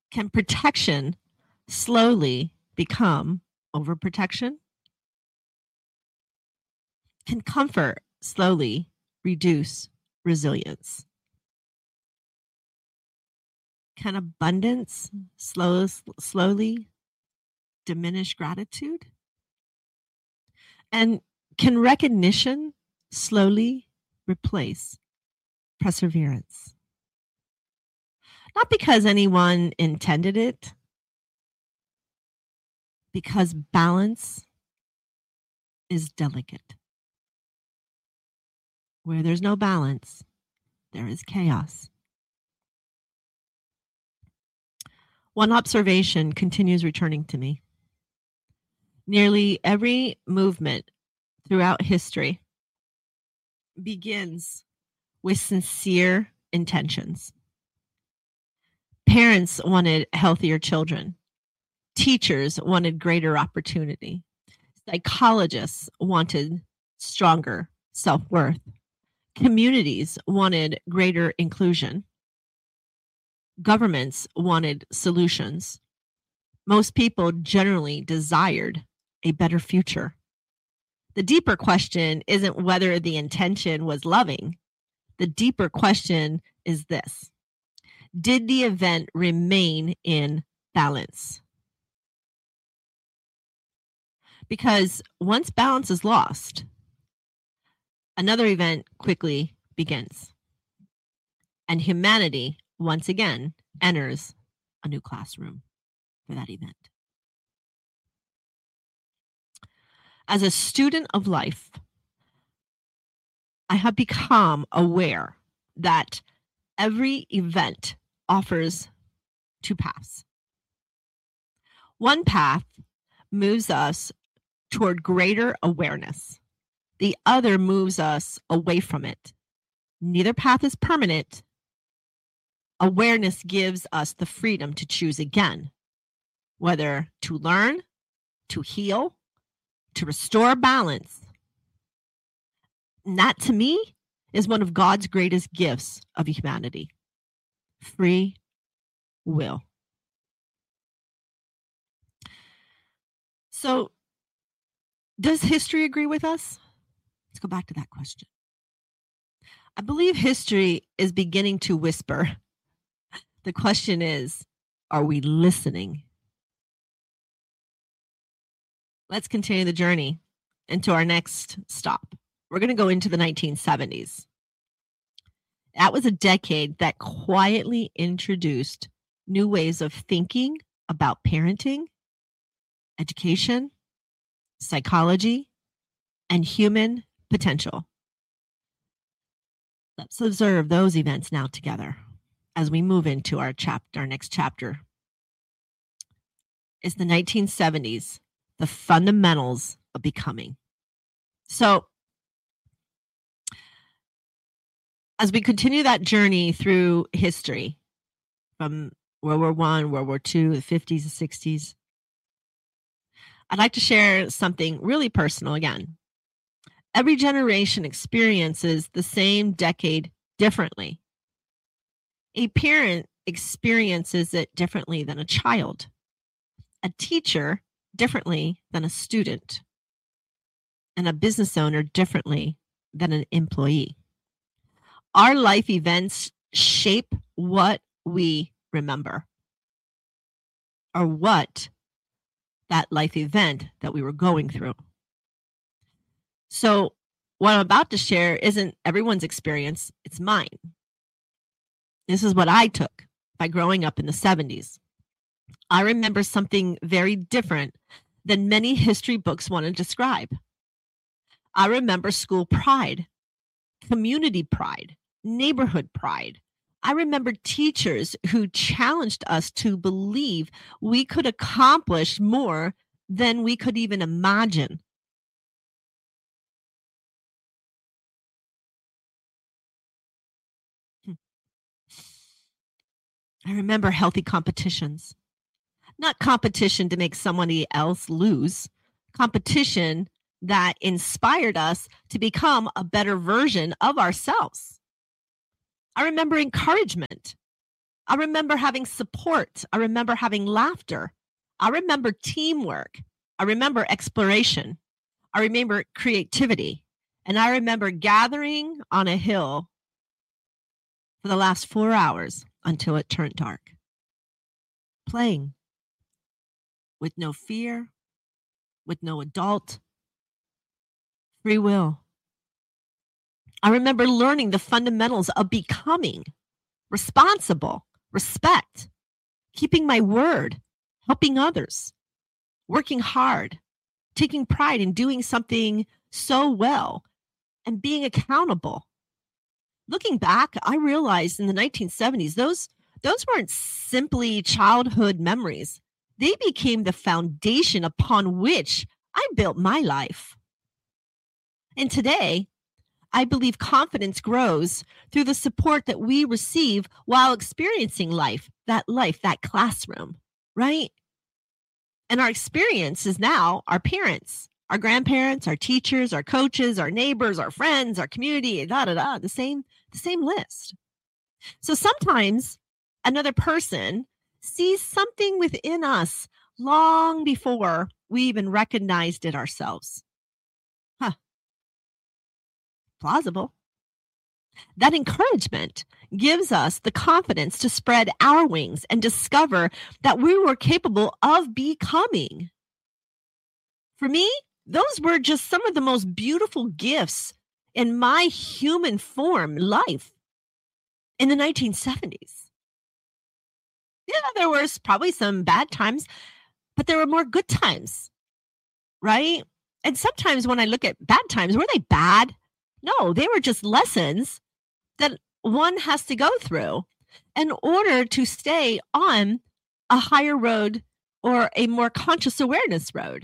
Can protection slowly become overprotection? Can comfort slowly reduce resilience? Can abundance slowly diminish gratitude? And can recognition slowly replace perseverance? Not because anyone intended it, because balance is delicate. Where there's no balance, there is chaos. One observation continues returning to me. Nearly every movement throughout history begins with sincere intentions. Parents wanted healthier children. Teachers wanted greater opportunity. Psychologists wanted stronger self-worth. Communities wanted greater inclusion. Governments wanted solutions. Most people generally desired a better future. The deeper question isn't whether the intention was loving. The deeper question is this: did the event remain in balance? Because once balance is lost, another event quickly begins. And humanity, once again, enters a new classroom for that event. As a student of life, I have become aware that every event offers two paths. One path moves us toward greater awareness. The other moves us away from it. Neither path is permanent. Awareness gives us the freedom to choose again, whether to learn, to heal, to restore balance. And that, to me, is one of God's greatest gifts of humanity: free will. So, does history agree with us? Let's go back to that question. I believe history is beginning to whisper. The question is, are we listening? Let's continue the journey into our next stop. We're going to go into the 1970s. That was a decade that quietly introduced new ways of thinking about parenting, education, psychology, and human potential. Let's observe those events now together as we move into our next chapter. It's the 1970s, the fundamentals of becoming. So, as we continue that journey through history, from World War I, World War II, the 50s, the 60s, I'd like to share something really personal again. Every generation experiences the same decade differently. A parent experiences it differently than a child. A teacher differently than a student. And a business owner differently than an employee. Our life events shape what we remember, or what that life event that we were going through. So what I'm about to share isn't everyone's experience, it's mine. This is what I took by growing up in the 70s. I remember something very different than many history books want to describe. I remember school pride, community pride, neighborhood pride. I remember teachers who challenged us to believe we could accomplish more than we could even imagine. I remember healthy competitions. Not competition to make somebody else lose, competition that inspired us to become a better version of ourselves. I remember encouragement. I remember having support. I remember having laughter. I remember teamwork. I remember exploration. I remember creativity. And I remember gathering on a hill for the last 4 hours until it turned dark, playing with no fear, with no adult, free will. I remember learning the fundamentals of becoming responsible, respect, keeping my word, helping others, working hard, taking pride in doing something so well, and being accountable. Looking back, I realized in the 1970s, those weren't simply childhood memories. They became the foundation upon which I built my life. And today, I believe confidence grows through the support that we receive while experiencing life, that classroom, right? And our experience is now our parents, our grandparents, our teachers, our coaches, our neighbors, our friends, our community, the same list. So sometimes another person sees something within us long before we even recognized it ourselves. Plausible. That encouragement gives us the confidence to spread our wings and discover that we were capable of becoming. For me, those were just some of the most beautiful gifts in my human form life in the 1970s. Yeah, there was probably some bad times, but there were more good times, right? And sometimes when I look at bad times, were they bad? No, they were just lessons that one has to go through in order to stay on a higher road or a more conscious awareness road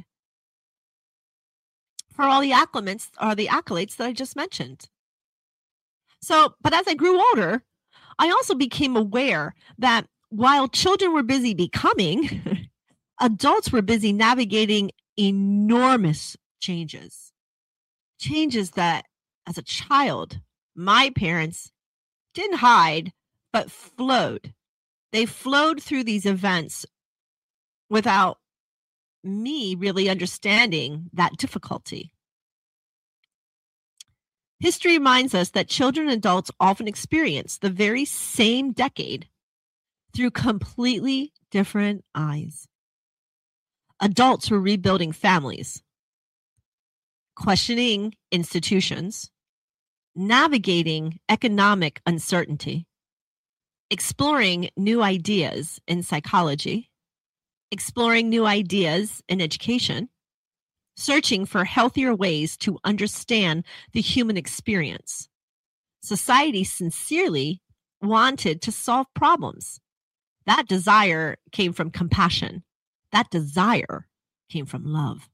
for all the accolades that I just mentioned. So, but as I grew older, I also became aware that while children were busy becoming, adults were busy navigating enormous changes that as a child, my parents didn't hide, but flowed. They flowed through these events without me really understanding that difficulty. History reminds us that children and adults often experience the very same decade through completely different eyes. Adults were rebuilding families, questioning institutions, navigating economic uncertainty, exploring new ideas in psychology, exploring new ideas in education, searching for healthier ways to understand the human experience. Society sincerely wanted to solve problems. That desire came from compassion. That desire came from love.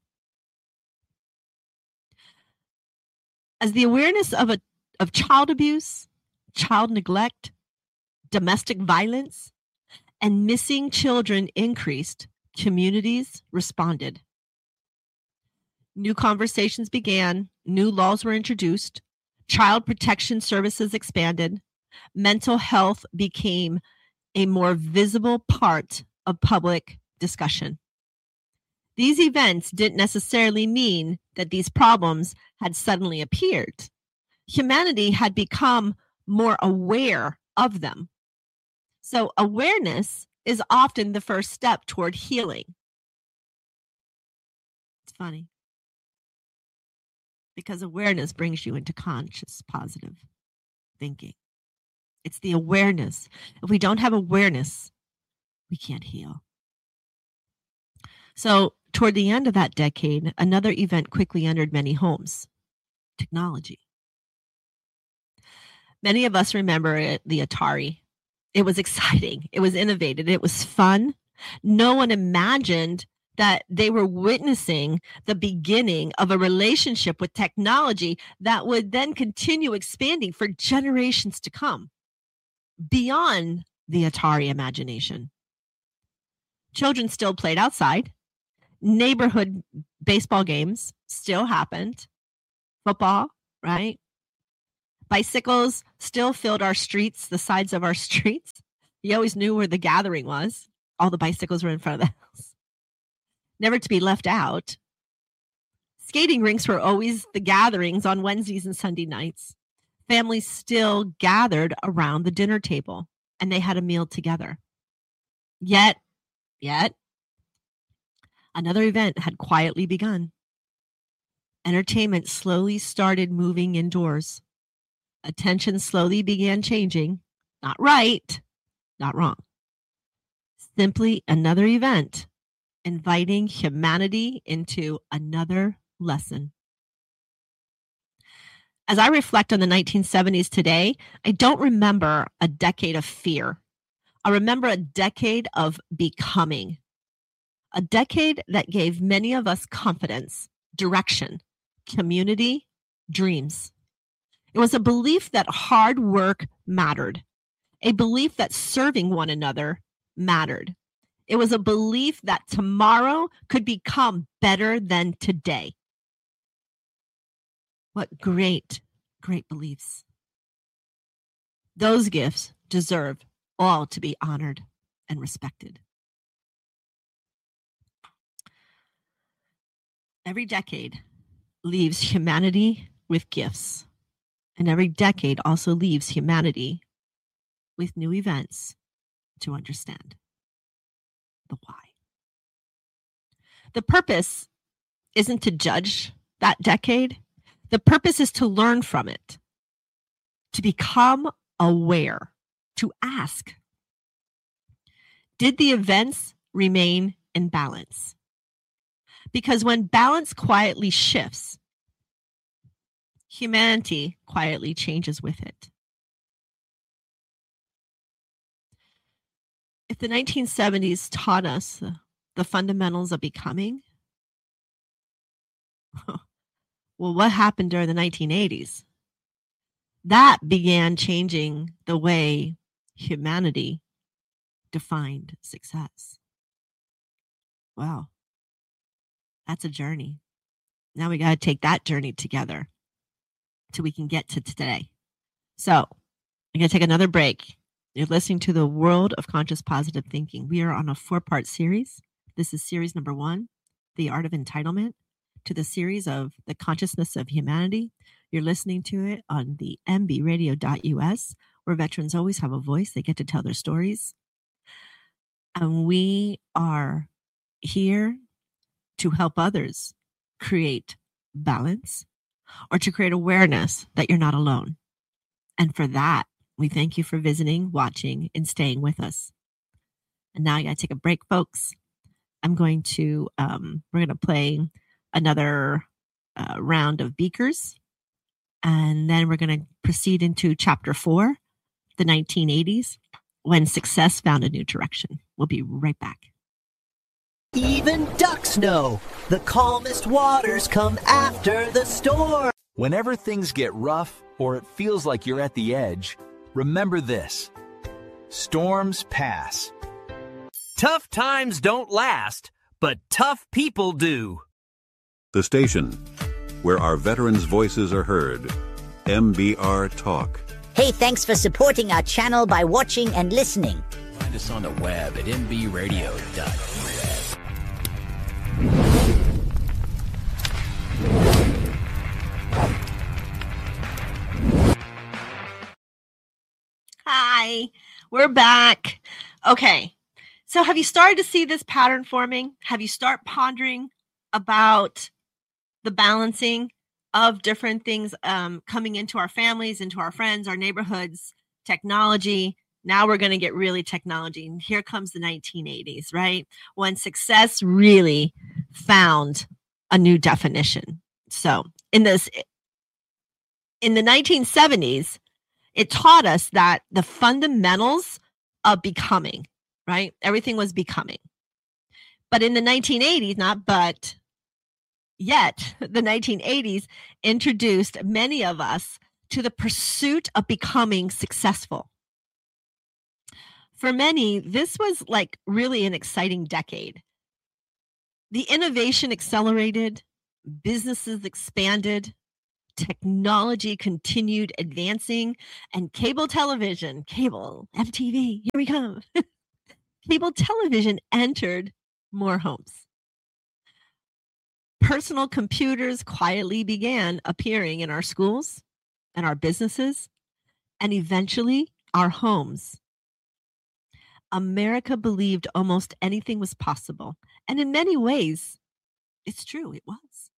As the awareness of child abuse, child neglect, domestic violence, and missing children increased, communities responded. New conversations began, new laws were introduced, child protection services expanded, mental health became a more visible part of public discussion. These events didn't necessarily mean that these problems had suddenly appeared. Humanity had become more aware of them. So awareness is often the first step toward healing. It's funny, because awareness brings you into conscious, positive thinking. It's the awareness. If we don't have awareness, we can't heal. So toward the end of that decade, another event quickly entered many homes: technology. Many of us remember the Atari. It was exciting. It was innovative. It was fun. No one imagined that they were witnessing the beginning of a relationship with technology that would then continue expanding for generations to come, beyond the Atari imagination. Children still played outside. Neighborhood baseball games still happened. Football, right? Bicycles still filled our streets, the sides of our streets. You always knew where the gathering was. All the bicycles were in front of the house. Never to be left out. Skating rinks were always the gatherings on Wednesdays and Sunday nights. Families still gathered around the dinner table and they had a meal together. Yet, another event had quietly begun. Entertainment slowly started moving indoors. Attention slowly began changing. Not right, not wrong. Simply another event, inviting humanity into another lesson. As I reflect on the 1970s today, I don't remember a decade of fear. I remember a decade of becoming. A decade that gave many of us confidence, direction, community, dreams. It was a belief that hard work mattered, a belief that serving one another mattered. It was a belief that tomorrow could become better than today. What great, great beliefs. Those gifts deserve all to be honored and respected. Every decade leaves humanity with gifts, and every decade also leaves humanity with new events to understand the why. The purpose isn't to judge that decade. The purpose is to learn from it, to become aware, to ask, did the events remain in balance? Because when balance quietly shifts, humanity quietly changes with it. If the 1970s taught us the fundamentals of becoming, well, what happened during the 1980s? That began changing the way humanity defined success. Wow, that's a journey. Now we got to take that journey together till we can get to today. So I'm going to take another break. You're listening to the World of Conscious Positive Thinking. We are on a 4-part series. This is series number 1, The Art of Entitlement, to the series of The Consciousness of Humanity. You're listening to it on the mbradio.us, where veterans always have a voice. They get to tell their stories. And we are here to help others create balance or to create awareness that you're not alone. And for that, we thank you for visiting, watching, and staying with us. And now I got to take a break, folks. I'm going to, we're going to play another round of beakers. And then we're going to proceed into chapter 4, the 1980s, when success found a new direction. We'll be right back. Even ducks know the calmest waters come after the storm. Whenever things get rough or it feels like you're at the edge, remember this: storms pass. Tough times don't last, but tough people do. The station where our veterans' voices are heard. MBR Talk. Hey, thanks for supporting our channel by watching and listening. Find us on the web at mbradio.us. Hi, we're back. Okay, so have you started to see this pattern forming? Have you started pondering about the balancing of different things coming into our families, into our friends, our neighborhoods, technology? Now we're going to get really technology. And here comes the 1980s, right? When success really found a new definition. So in the 1970s, it taught us that the fundamentals of becoming, right? Everything was becoming. But in the 1980s, not but, yet the 1980s introduced many of us to the pursuit of becoming successful. For many, this was like really an exciting decade. The innovation accelerated, businesses expanded, Technology continued advancing, and cable television, cable, MTV, here we come. Cable television entered more homes. Personal computers quietly began appearing in our schools and our businesses, and eventually our homes. America believed almost anything was possible, and in many ways, it's true, it was.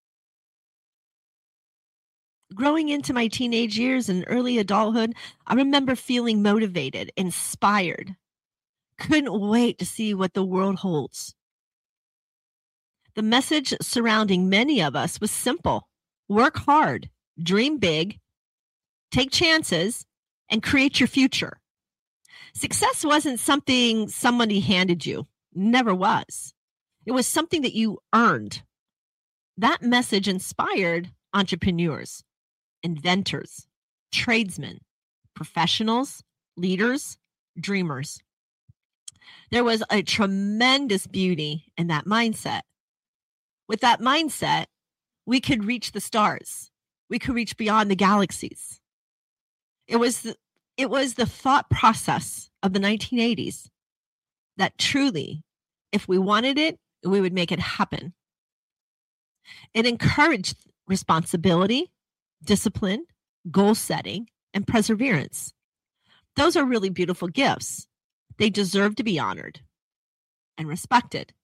Growing into my teenage years and early adulthood, I remember feeling motivated, inspired. Couldn't wait to see what the world holds. The message surrounding many of us was simple: work hard, dream big, take chances, and create your future. Success wasn't something somebody handed you, never was. It was something that you earned. That message inspired entrepreneurs, inventors, tradesmen, professionals, leaders, dreamers. There was a tremendous beauty in that mindset. With that mindset, we could reach the stars. We could reach beyond the galaxies. It was the thought process of the 1980s that truly, if we wanted it, we would make it happen. It encouraged responsibility, discipline, goal setting, and perseverance. Those are really beautiful gifts. They deserve to be honored and respected.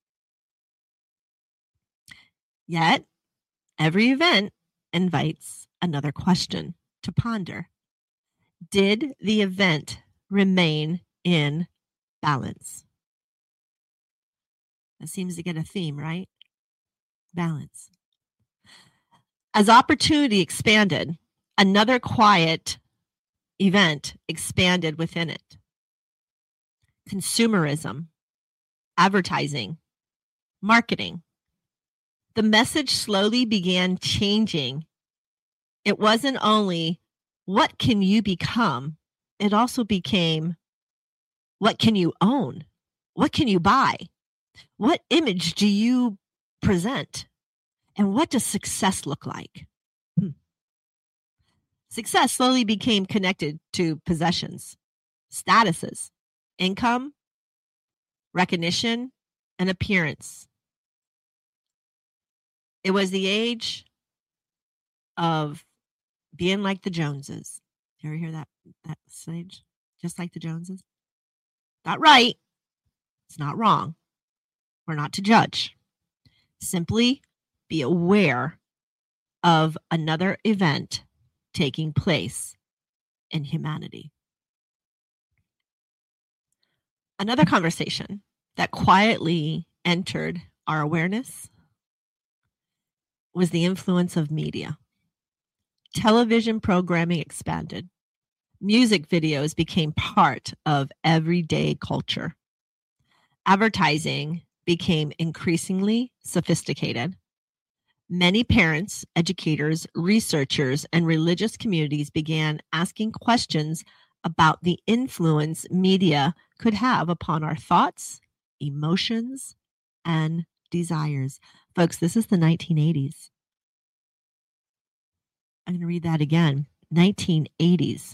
Yet, every event invites another question to ponder. Did the event remain in balance? That seems to get a theme, right? Balance. As opportunity expanded, another quiet event expanded within it. Consumerism, advertising, marketing. The message slowly began changing. It wasn't only what can you become, it also became what can you own? What can you buy? What image do you present? And what does success look like? Success slowly became connected to possessions, statuses, income, recognition, and appearance. It was the age of being like the Joneses. You ever hear that stage? Just like the Joneses? Not right. It's not wrong. We're not to judge. Simply be aware of another event taking place in humanity. Another conversation that quietly entered our awareness was the influence of media. Television programming expanded. Music videos became part of everyday culture. Advertising became increasingly sophisticated. Many parents, educators, researchers, and religious communities began asking questions about the influence media could have upon our thoughts, emotions, and desires. Folks, this is the 1980s. I'm going to read that again. 1980s.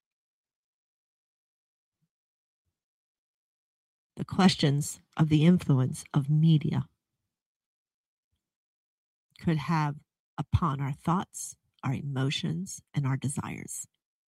The questions of the influence of media could have upon our thoughts, our emotions, and our desires.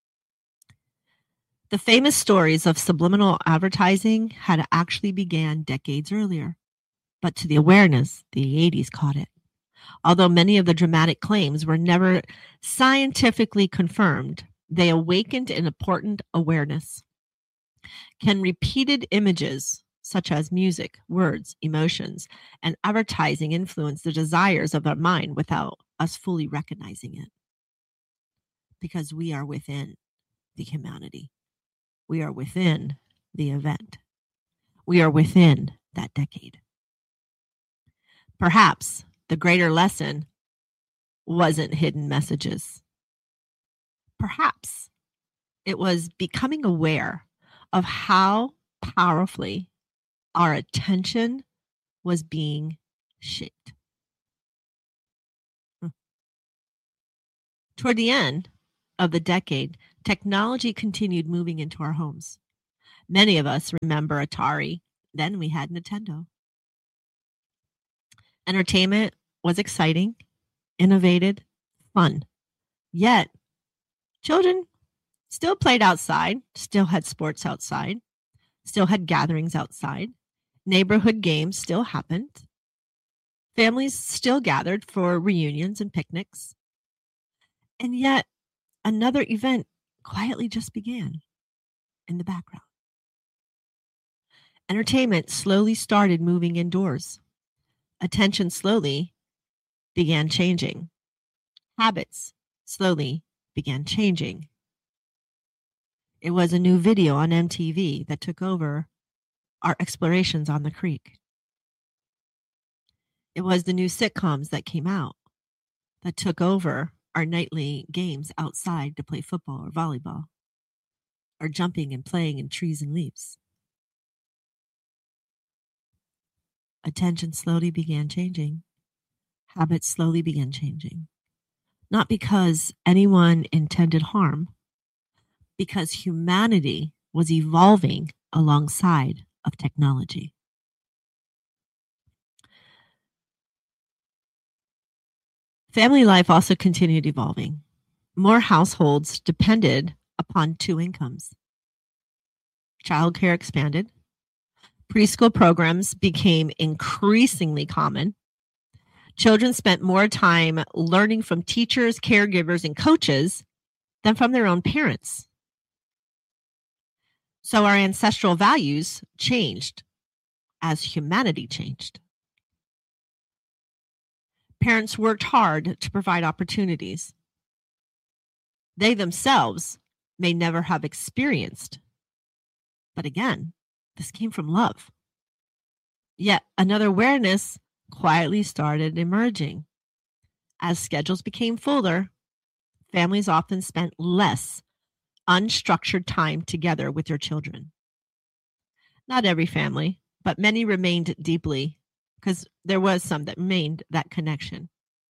The famous stories of subliminal advertising had actually began decades earlier, but to the awareness, the 80s caught it. Although many of the dramatic claims were never scientifically confirmed, they awakened an important awareness. Can repeated images, such as music, words, emotions, and advertising influence the desires of our mind without us fully recognizing it? Because we are within the humanity. We are within the event. We are within that decade. Perhaps the greater lesson wasn't hidden messages. Perhaps it was becoming aware of how powerfully our attention was being shaped. Toward the end of the decade, technology continued moving into our homes. Many of us remember Atari. Then we had Nintendo. Entertainment was exciting, innovative, fun. Yet, children still played outside, still had sports outside, still had gatherings outside. Neighborhood games still happened. Families still gathered for reunions and picnics. And yet, another event quietly just began in the background. Entertainment slowly started moving indoors. Attention slowly began changing. Habits slowly began changing. It was a new video on MTV that took over our explorations on the creek. It was the new sitcoms that came out that took over our nightly games outside to play football or volleyball, or jumping and playing in trees and leaves. Attention slowly began changing. Habits slowly began changing. Not because anyone intended harm, because humanity was evolving alongside of technology. Family life also continued evolving. More households depended upon two incomes. Childcare expanded. Preschool programs became increasingly common. Children spent more time learning from teachers, caregivers, and coaches than from their own parents. So our ancestral values changed as humanity changed. Parents worked hard to provide opportunities they themselves may never have experienced. But again, this came from love. Yet another awareness quietly started emerging. As schedules became fuller, families often spent less unstructured time together with their children. Not every family, but many remained deeply, because there was some that remained that connection.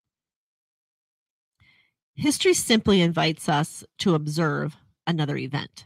History simply invites us to observe another event.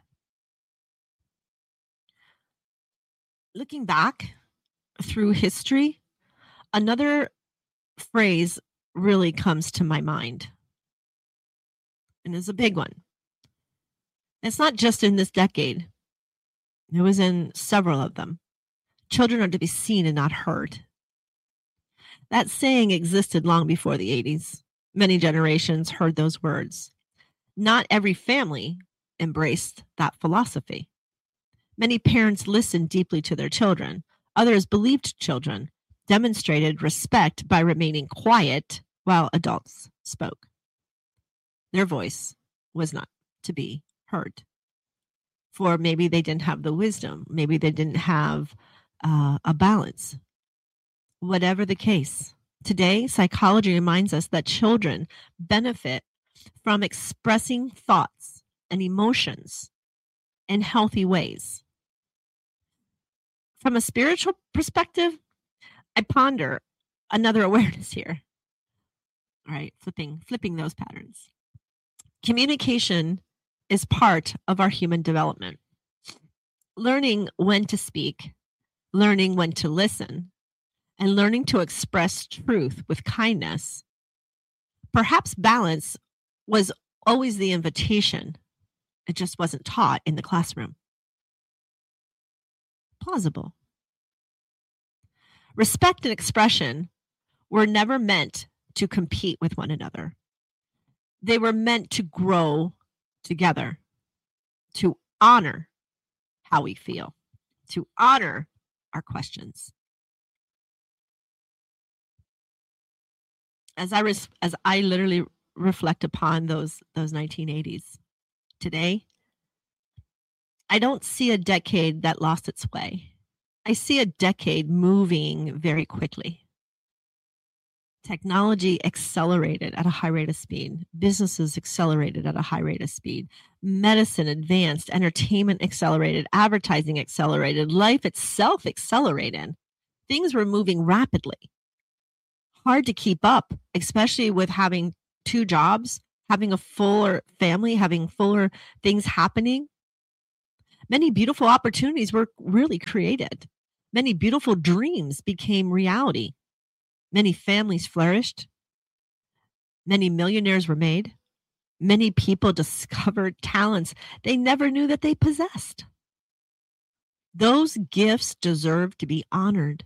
Looking back through history, another phrase really comes to my mind, and is a big one. It's not just in this decade. It was in several of them. Children are to be seen and not heard. That saying existed long before the 80s. Many generations heard those words. Not every family embraced that philosophy. Many parents listened deeply to their children. Others believed children demonstrated respect by remaining quiet while adults spoke. Their voice was not to be heard. For maybe they didn't have the wisdom. Maybe they didn't have a balance. Whatever the case, today psychology reminds us that children benefit from expressing thoughts and emotions in healthy ways. From a spiritual perspective, I ponder another awareness here. All right, flipping those patterns. Communication is part of our human development. Learning when to speak, learning when to listen, and learning to express truth with kindness. Perhaps balance was always the invitation. It just wasn't taught in the classroom. Plausible. Respect and expression were never meant to compete with one another. They were meant to grow together, to honor how we feel, to honor our questions. As I literally reflect upon those 1980s, today, I don't see a decade that lost its way. I see a decade moving very quickly. Technology accelerated at a high rate of speed. Businesses accelerated at a high rate of speed. Medicine advanced. Entertainment accelerated. Advertising accelerated. Life itself accelerated. Things were moving rapidly. Hard to keep up, especially with having 2 jobs, having a fuller family, having fuller things happening. Many beautiful opportunities were really created. Many beautiful dreams became reality. Many families flourished. Many millionaires were made. Many people discovered talents they never knew that they possessed. Those gifts deserve to be honored.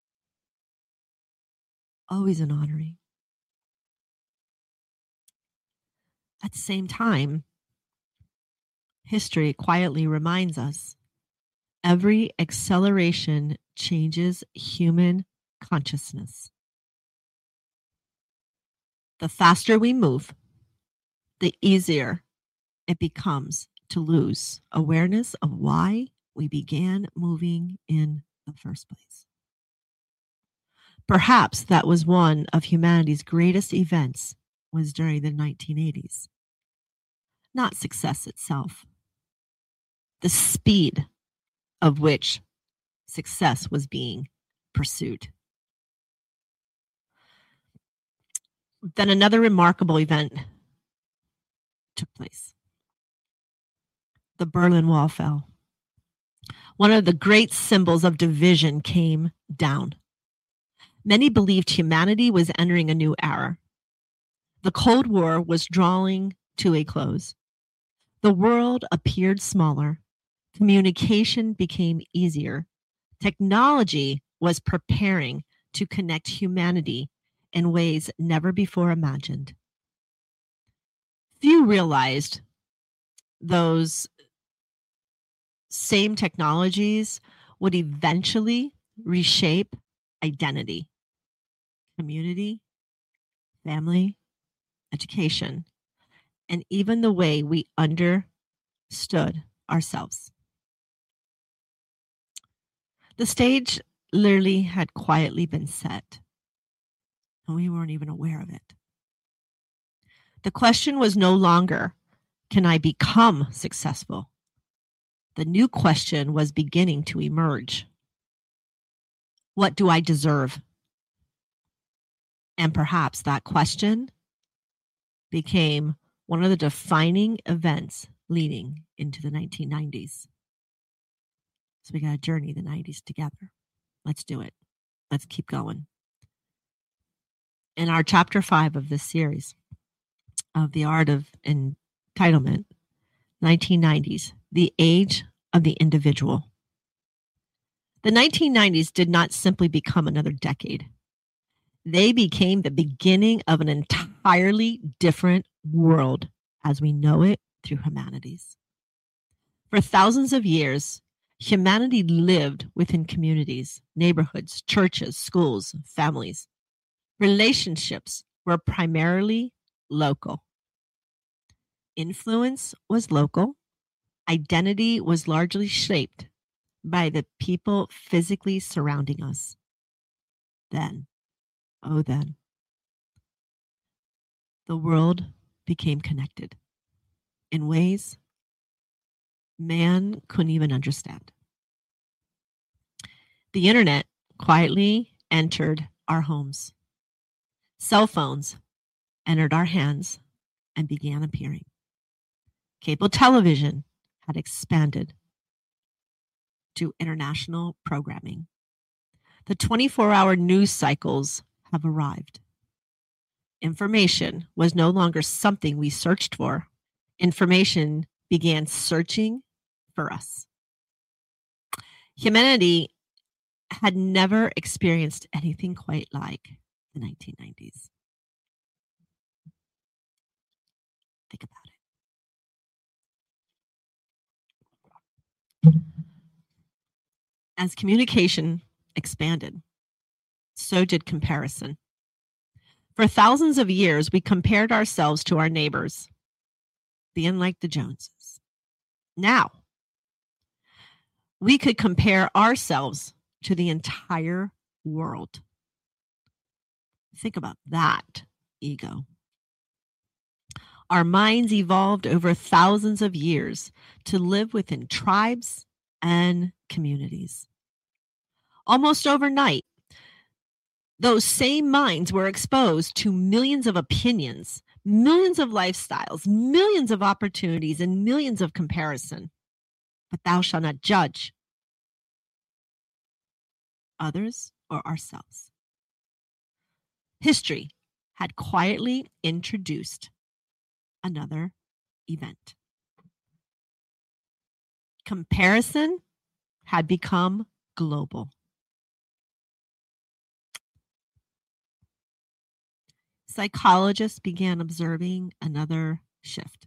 Always an honoring. At the same time, history quietly reminds us every acceleration changes human consciousness. The faster we move, the easier it becomes to lose awareness of why we began moving in the first place. Perhaps that was one of humanity's greatest events was during the 1980s. Not success itself, the speed of which success was being pursued. Then another remarkable event took place. The Berlin Wall fell. One of the great symbols of division came down. Many believed humanity was entering a new era. The Cold War was drawing to a close. The world appeared smaller. Communication became easier. Technology was preparing to connect humanity in ways never before imagined. Few realized those same technologies would eventually reshape identity, community, family, education, and even the way we understood ourselves. The stage literally had quietly been set, and we weren't even aware of it. The question was no longer, can I become successful? The new question was beginning to emerge. What do I deserve? And perhaps that question became one of the defining events leading into the 1990s. So we got to journey the 90s together. Let's do it. Let's keep going. In our chapter 5 of this series of The Art of Entitlement, 1990s, the age of the individual. The 1990s did not simply become another decade. They became the beginning of an entirely different world as we know it through humanities. For thousands of years, humanity lived within communities, neighborhoods, churches, schools, families. Relationships were primarily local. Influence was local. Identity was largely shaped by the people physically surrounding us. Then, the world became connected in ways man couldn't even understand. The internet quietly entered our homes. Cell phones entered our hands and began appearing. Cable television had expanded to international programming. The 24-hour news cycles have arrived. Information was no longer something we searched for. Information began searching for us. Humanity had never experienced anything quite like the 1990s. Think about it. As communication expanded, so did comparison. For thousands of years, we compared ourselves to our neighbors, being like the Joneses. Now, we could compare ourselves to the entire world. Think about that ego. Our minds evolved over thousands of years to live within tribes and communities. Almost overnight, those same minds were exposed to millions of opinions, millions of lifestyles, millions of opportunities, and millions of comparison. But thou shalt not judge others or ourselves. History had quietly introduced another event. Comparison had become global. Psychologists began observing another shift.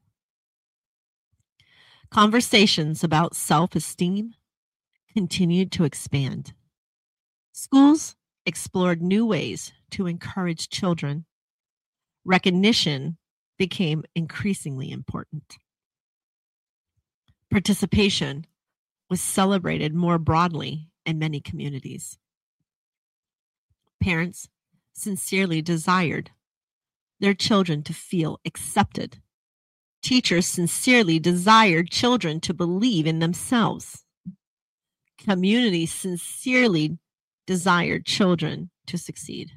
Conversations about self-esteem continued to expand. Schools explored new ways to encourage children. Recognition became increasingly important. Participation was celebrated more broadly in many communities. Parents sincerely desired their children to feel accepted. Teachers sincerely desired children to believe in themselves. Communities sincerely desired children to succeed.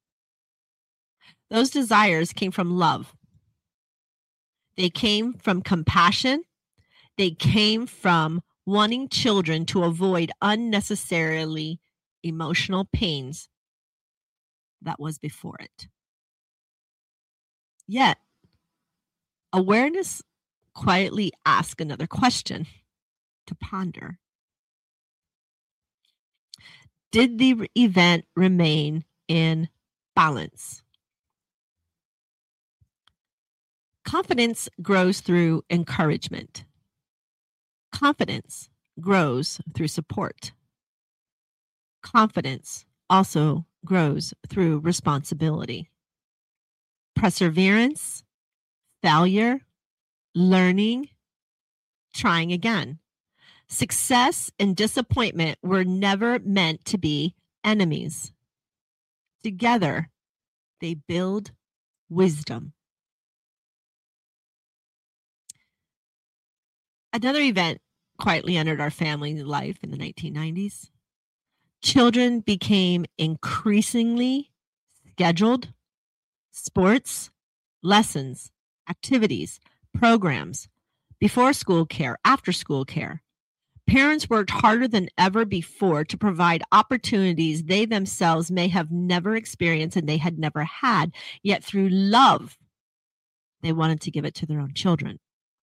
Those desires came from love. They came from compassion. They came from wanting children to avoid unnecessarily emotional pains that was before it. Yet, awareness quietly asks another question to ponder. Did the event remain in balance? Confidence grows through encouragement. Confidence grows through support. Confidence also grows through responsibility. Perseverance, failure, learning, trying again. Success and disappointment were never meant to be enemies. Together, they build wisdom. Another event quietly entered our family life in the 1990s. Children became increasingly scheduled. Sports, lessons, activities, programs, before school care, after school care. Parents worked harder than ever before to provide opportunities they themselves may have never experienced and they had never had, yet through love, they wanted to give it to their own children.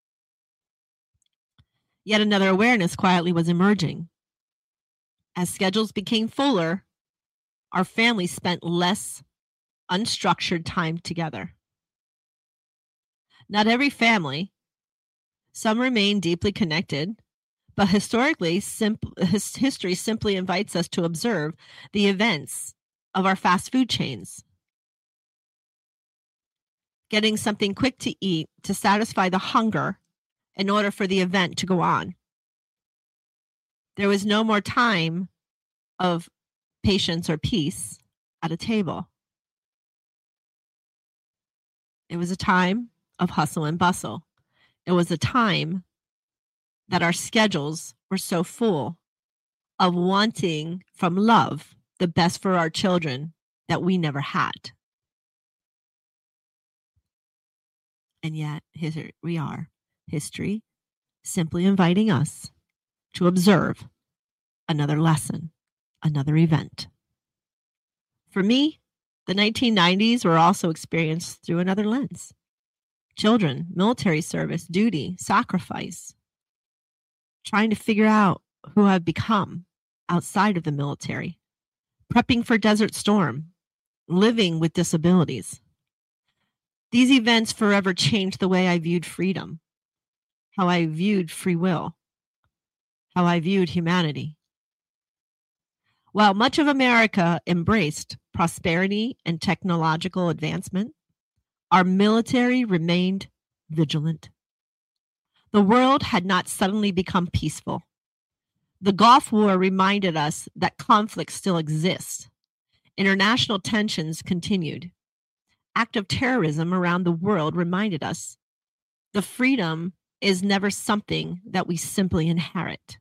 Yet another awareness quietly was emerging. As schedules became fuller, our families spent less unstructured time together. Not every family, some remain deeply connected, but historically, history simply invites us to observe the events of our fast food chains. Getting something quick to eat to satisfy the hunger in order for the event to go on. There was no more time of patience or peace at a table. It was a time of hustle and bustle. It was a time that our schedules were so full of wanting from love the best for our children that we never had. And yet, here we are, history simply inviting us to observe another lesson, another event. For me, the 1990s were also experienced through another lens. Children, military service, duty, sacrifice, trying to figure out who I've become outside of the military, prepping for Desert Storm, living with disabilities. These events forever changed the way I viewed freedom, how I viewed free will, how I viewed humanity. While much of America embraced prosperity and technological advancement, our military remained vigilant. The world had not suddenly become peaceful. The Gulf War reminded us that conflict still exists. International tensions continued. Active terrorism around the world reminded us the freedom is never something that we simply inherit.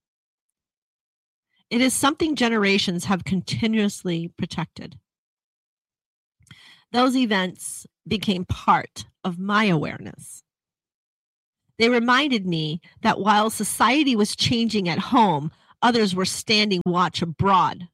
It is something generations have continuously protected. Those events became part of my awareness. They reminded me that while society was changing at home, others were standing watch abroad.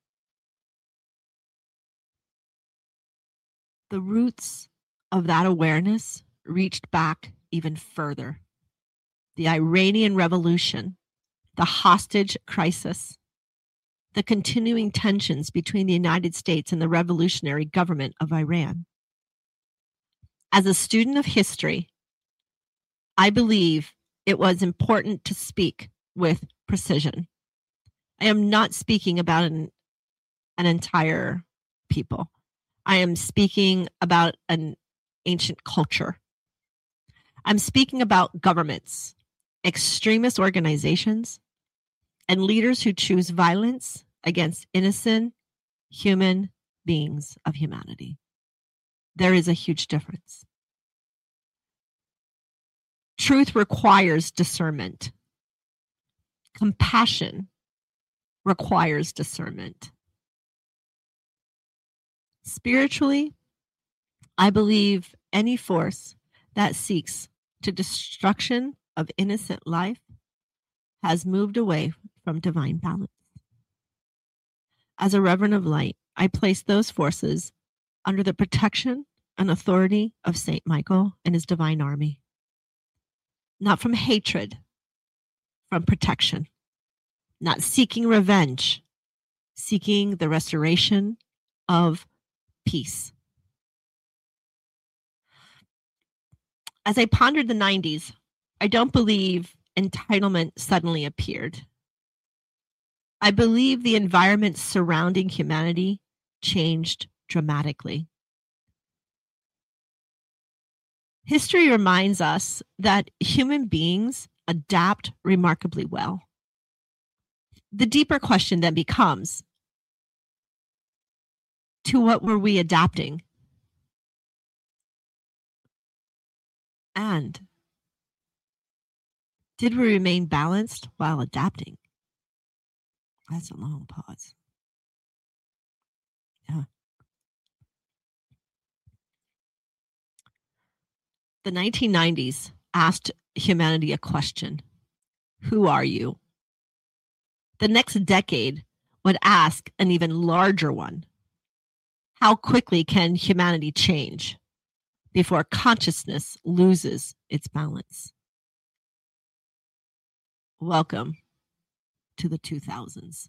The roots of that awareness reached back even further. The Iranian Revolution, the hostage crisis, the continuing tensions between the United States and the revolutionary government of Iran. As a student of history, I believe it was important to speak with precision. I am not speaking about an entire people. I am speaking about an ancient culture. I'm speaking about governments, extremist organizations, and leaders who choose violence against innocent human beings of humanity. There is a huge difference. Truth requires discernment. Compassion requires discernment. Spiritually, I believe any force that seeks to destruction of innocent life has moved away from divine balance. As a Reverend of Light, I place those forces under the protection and authority of Saint Michael and his divine army. Not from hatred, from protection. Not seeking revenge, seeking the restoration of peace. As I pondered the 90s, I don't believe entitlement suddenly appeared. I believe the environment surrounding humanity changed dramatically. History reminds us that human beings adapt remarkably well. The deeper question then becomes, to what were we adapting? And did we remain balanced while adapting? That's a long pause. Yeah. The 1990s asked humanity a question. Who are you? The next decade would ask an even larger one. How quickly can humanity change before consciousness loses its balance? Welcome to the 2000s.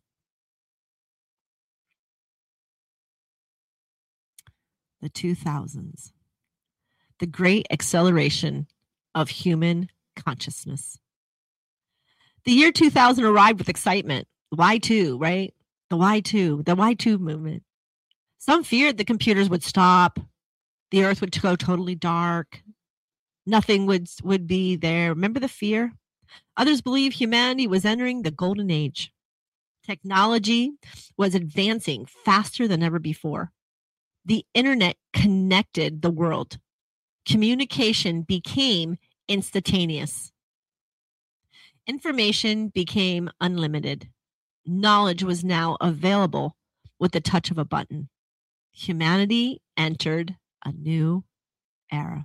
The 2000s. The great acceleration of human consciousness. The year 2000 arrived with excitement. Y2, right? The Y2 movement. Some feared the computers would stop. The earth would go totally dark. Nothing would be there. Remember the fear? Others believed humanity was entering the golden age. Technology was advancing faster than ever before. The internet connected the world. Communication became instantaneous. Information became unlimited. Knowledge was now available with the touch of a button. Humanity entered a new era.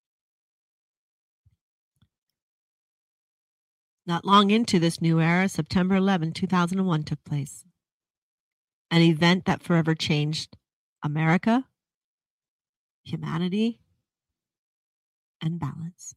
Not long into this new era, September 11, 2001 took place. An event that forever changed America, humanity, and balance.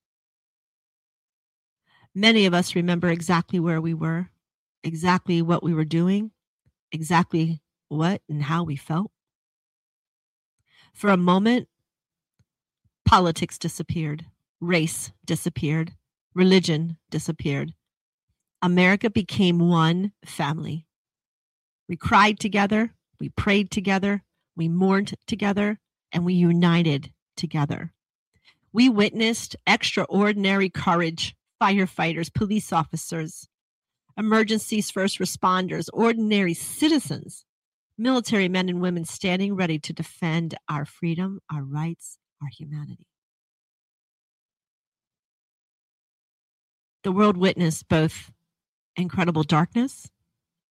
Many of us remember exactly where we were, exactly what we were doing, exactly what and how we felt. For a moment, politics disappeared, race disappeared, religion disappeared. America became one family. We cried together, we prayed together, we mourned together, and we united together. We witnessed extraordinary courage, firefighters, police officers, emergencies, first responders, ordinary citizens, military men and women standing ready to defend our freedom, our rights, our humanity. The world witnessed both incredible darkness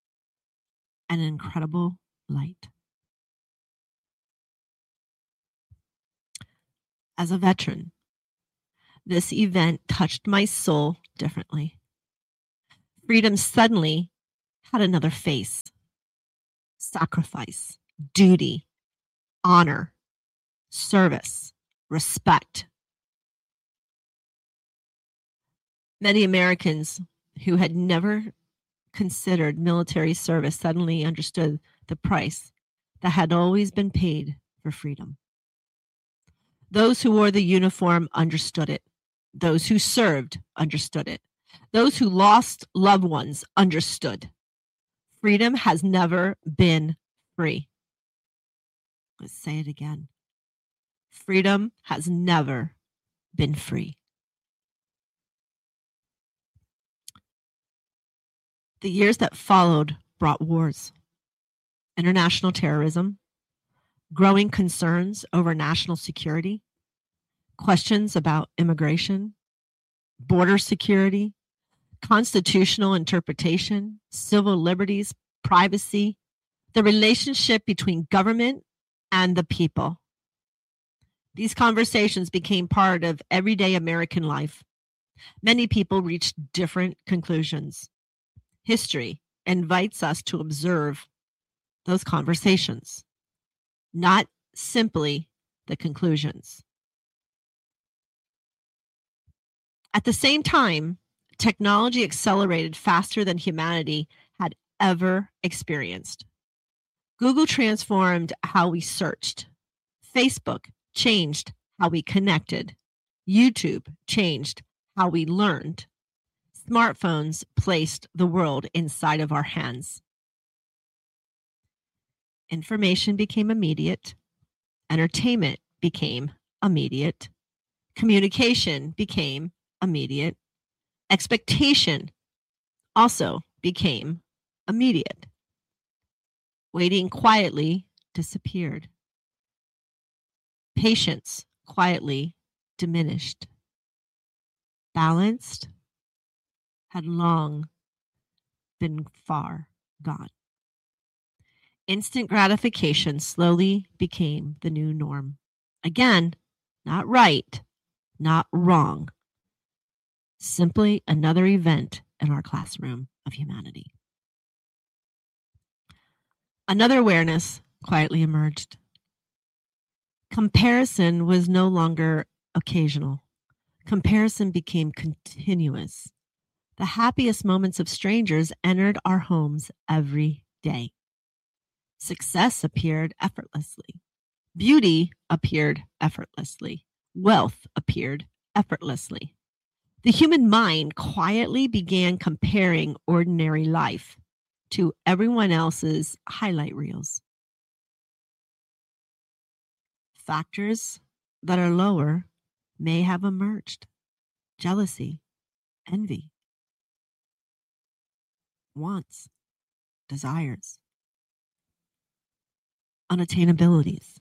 and incredible light. As a veteran, this event touched my soul differently. Freedom suddenly had another face: sacrifice, duty, honor, service, respect. Many Americans who had never considered military service suddenly understood the price that had always been paid for freedom. Those who wore the uniform understood it. Those who served understood it. Those who lost loved ones understood. Freedom has never been free. Let's say it again. Freedom has never been free. The years that followed brought wars, international terrorism, growing concerns over national security, questions about immigration, border security, constitutional interpretation, civil liberties, privacy, the relationship between government and the people. These conversations became part of everyday American life. Many people reached different conclusions. History invites us to observe those conversations, not simply the conclusions. At the same time, technology accelerated faster than humanity had ever experienced. Google transformed how we searched. Facebook changed how we connected. YouTube changed how we learned. Smartphones placed the world inside of our hands. Information became immediate. Entertainment became immediate. Communication became immediate. Expectation also became immediate. Waiting quietly disappeared. Patience quietly diminished. Balanced had long been far gone. Instant gratification slowly became the new norm. Again, not right, not wrong. Simply another event in our classroom of humanity. Another awareness quietly emerged. Comparison was no longer occasional. Comparison became continuous. The happiest moments of strangers entered our homes every day. Success appeared effortlessly. Beauty appeared effortlessly. Wealth appeared effortlessly. The human mind quietly began comparing ordinary life to everyone else's highlight reels. Factors that are lower may have emerged: jealousy, envy, wants, desires, unattainabilities.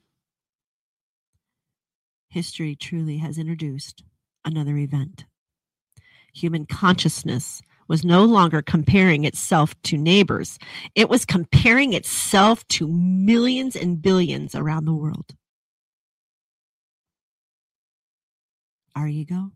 History truly has introduced another event. Human consciousness was no longer comparing itself to neighbors. It was comparing itself to millions and billions around the world. Our ego.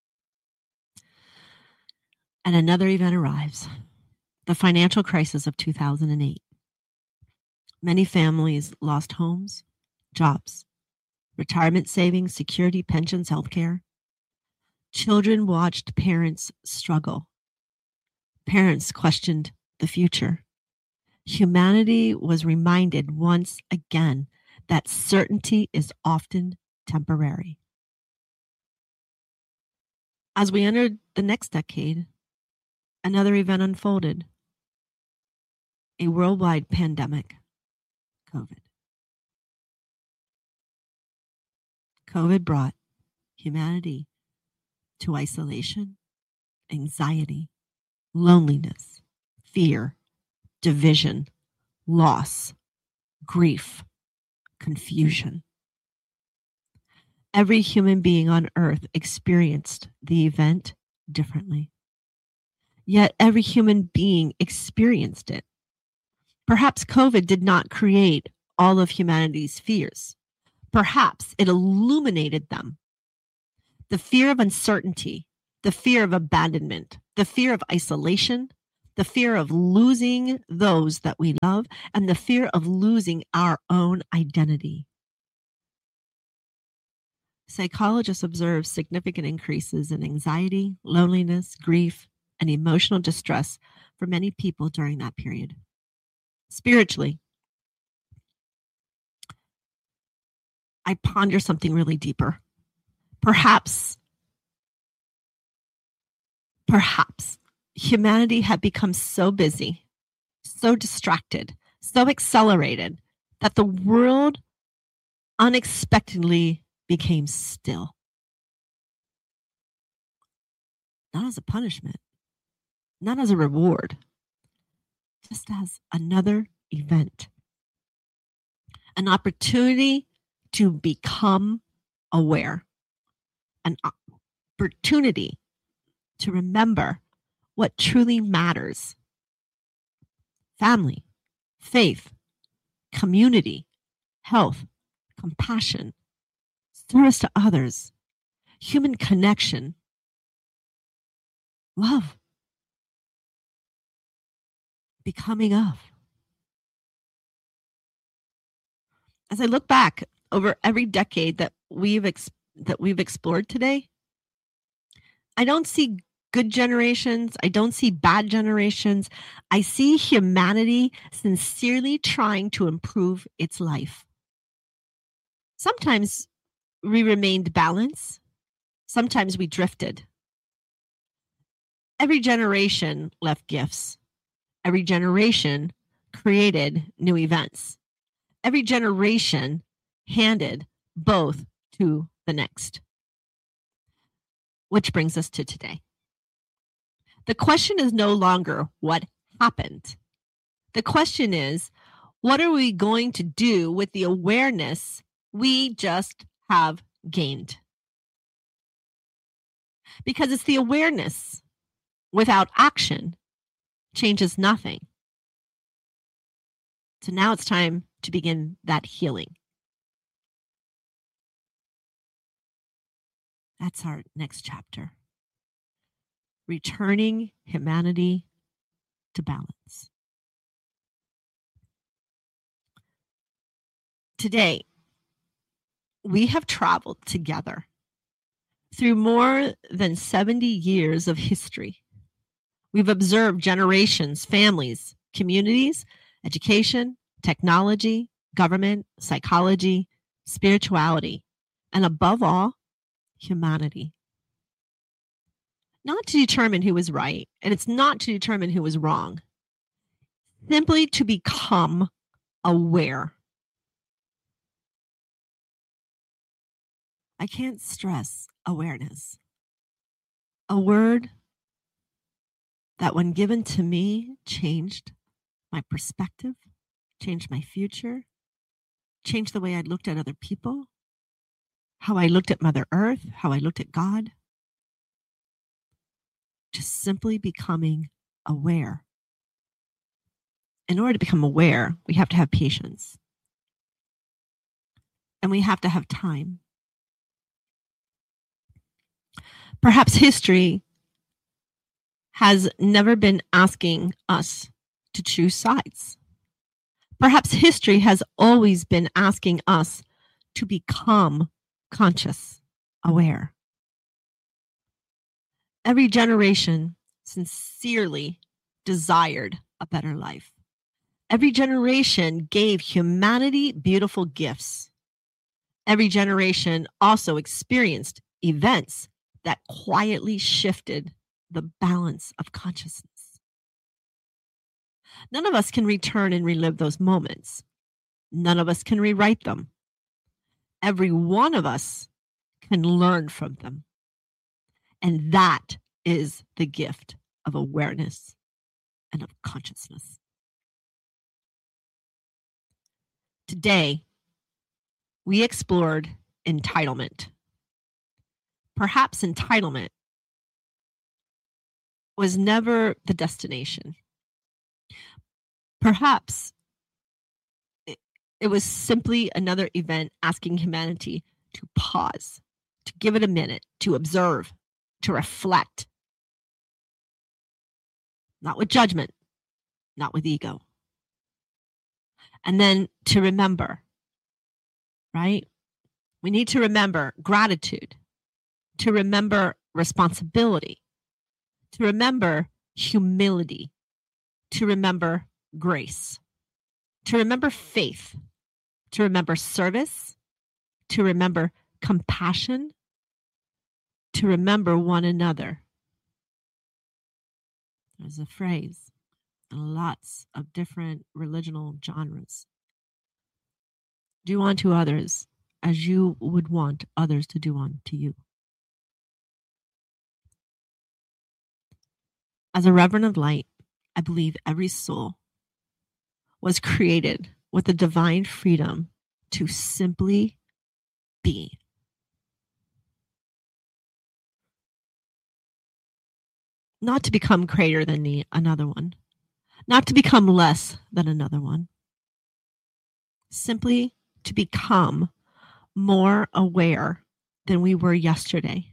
And another event arrives: the financial crisis of 2008. Many families lost homes, jobs, retirement savings, security, pensions, healthcare. Children watched parents struggle. Parents questioned the future. Humanity was reminded once again that certainty is often temporary. As we entered the next decade, another event unfolded: a worldwide pandemic, COVID. COVID brought humanity to isolation, anxiety, loneliness, fear, division, loss, grief, confusion. Every human being on earth experienced the event differently. Yet every human being experienced it. Perhaps COVID did not create all of humanity's fears. Perhaps it illuminated them the fear of uncertainty, the fear of abandonment, the fear of isolation, the fear of losing those that we love, and the fear of losing our own identity. Psychologists observe significant increases in anxiety, loneliness, grief, and emotional distress for many people during that period. Spiritually, I ponder something really deeper. Perhaps humanity had become so busy, so distracted, so accelerated that the world unexpectedly became still. Not as a punishment, not as a reward, just as another event. An opportunity to become aware. An opportunity to remember what truly matters. Family, faith, community, health, compassion, service to others, human connection, love, becoming of. As I look back over every decade that we've explored today, I don't see good generations. I don't see bad generations. I see humanity sincerely trying to improve its life. Sometimes we remained balanced. Sometimes we drifted. Every generation left gifts. Every generation created new events. Every generation handed both to the next. Which brings us to today. The question is no longer what happened. The question is, what are we going to do with the awareness we just have gained? Because it's the awareness without action changes nothing. So now it's time to begin that healing. That's our next chapter. Returning humanity to balance. Today, we have traveled together through more than 70 years of history. We've observed generations, families, communities, education, technology, government, psychology, spirituality, and above all, humanity. Not to determine who was right, and it's not to determine who was wrong. Simply to become aware. I can't stress awareness. A word that when given to me changed my perspective, changed my future, changed the way I looked at other people, how I looked at Mother Earth, how I looked at God. Just simply becoming aware. In order to become aware, we have to have patience. And we have to have time. Perhaps history has never been asking us to choose sides. Perhaps history has always been asking us to become conscious, aware. Every generation sincerely desired a better life. Every generation gave humanity beautiful gifts. Every generation also experienced events that quietly shifted the balance of consciousness. None of us can return and relive those moments. None of us can rewrite them. Every one of us can learn from them. And that is the gift of awareness and of consciousness. Today, we explored entitlement. Perhaps entitlement was never the destination. Perhaps it was simply another event asking humanity to pause, to give it a minute, to observe, to reflect. Not with judgment, not with ego. And then to remember, right? We need to remember gratitude, to remember responsibility, to remember humility, to remember grace, to remember faith, to remember service, to remember compassion, to remember one another. There's a phrase in lots of different religional genres. Do unto others as you would want others to do unto you. As a Reverend of Light, I believe every soul was created with the divine freedom to simply be. Not to become greater than another one, not to become less than another one, simply to become more aware than we were yesterday.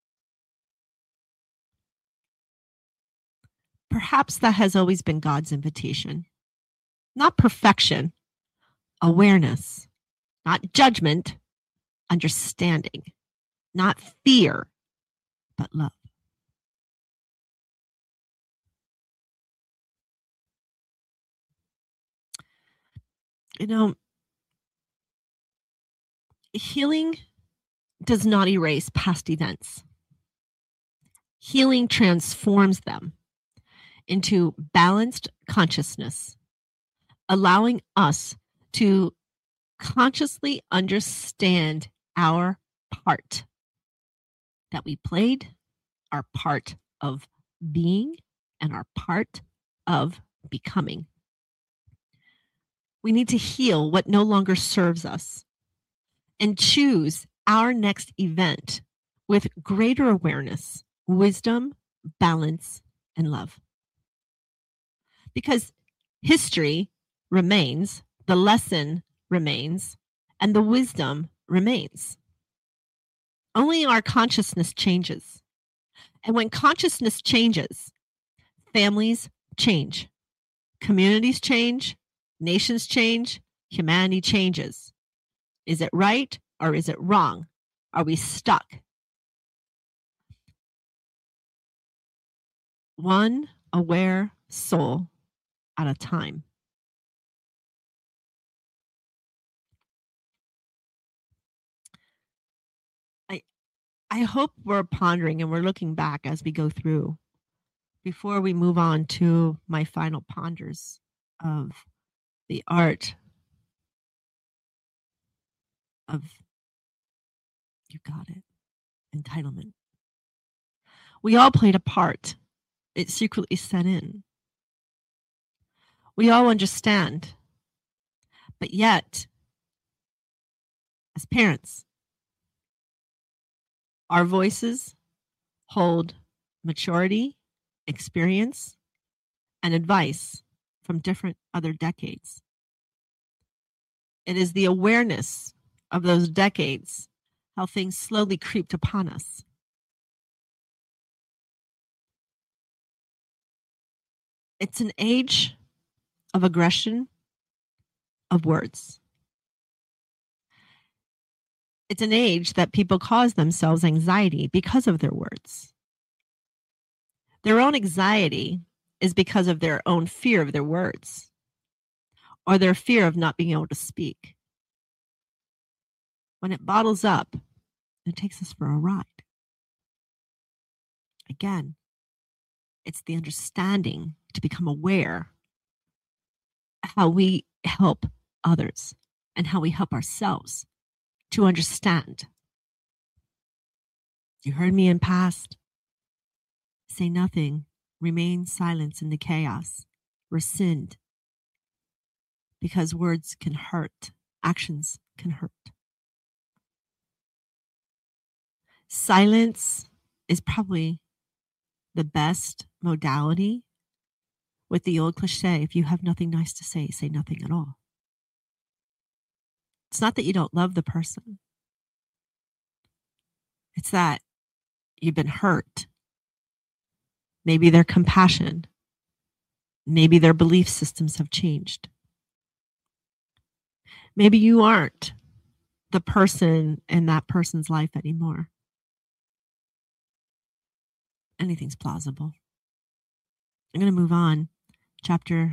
Perhaps that has always been God's invitation. Not perfection, awareness, not judgment, understanding, not fear, but love. You know, healing does not erase past events. Healing transforms them into balanced consciousness, allowing us to consciously understand our part that we played, our part of being, and our part of becoming. We need to heal what no longer serves us and choose our next event with greater awareness, wisdom, balance, and love. Because history remains, the lesson remains, and the wisdom remains. Only our consciousness changes. And when consciousness changes, families change, communities change, nations change, humanity changes. Is it right or is it wrong? Are we stuck? One aware soul at a time. I hope we're pondering and we're looking back as we go through before we move on to my final ponders of the art of, you got it, entitlement. We all played a part. It secretly set in. We all understand. But yet, as parents, our voices hold maturity, experience, and advice from different other decades. It is the awareness of those decades, how things slowly creeped upon us. It's an age of aggression, of words. It's an age that people cause themselves anxiety because of their words. Their own anxiety is because of their own fear of their words or their fear of not being able to speak. When it bottles up, it takes us for a ride. Again, it's the understanding to become aware of how we help others and how we help ourselves to understand. You heard me in past. Say nothing. Remain silent in the chaos. Rescind. Because words can hurt. Actions can hurt. Silence is probably the best modality with the old cliche, if you have nothing nice to say, say nothing at all. It's not that you don't love the person. It's that you've been hurt. Maybe their compassion. Maybe their belief systems have changed. Maybe you aren't the person in that person's life anymore. Anything's plausible. I'm going to move on. Chapter